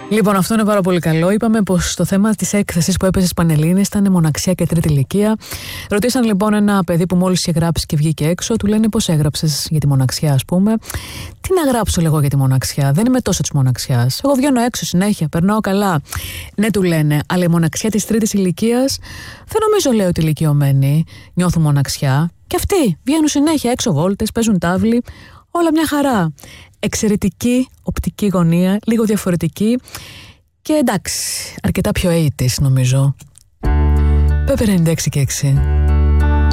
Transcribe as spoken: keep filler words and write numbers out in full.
Λοιπόν, αυτό είναι πάρα πολύ καλό. Είπαμε πως το θέμα της έκθεσης που έπαιζε στις Πανελλήνιες ήταν μοναξιά και τρίτη ηλικία. Ρωτήσαν λοιπόν ένα παιδί που μόλις είχε γράψει και βγήκε έξω, του λένε πώς έγραψες για τη μοναξιά, ας πούμε. Τι να γράψω εγώ για τη μοναξιά, δεν είμαι τόσο της μοναξιάς. Εγώ βγαίνω έξω συνέχεια, περνάω καλά. Ναι, του λένε, αλλά η μοναξιά της τρίτης ηλικίας δεν νομίζω, λέει, ότι οι ηλικιωμένοι νιώθουν μοναξιά. Και αυτοί βγαίνουν συνέχεια έξω βόλτες, παίζουν τάβλη, όλα μια χαρά. Εξαιρετική οπτική γωνία, λίγο διαφορετική και εντάξει, αρκετά πιο ογδόντα νομίζω. Πέπε ενενήντα έξι και έξι.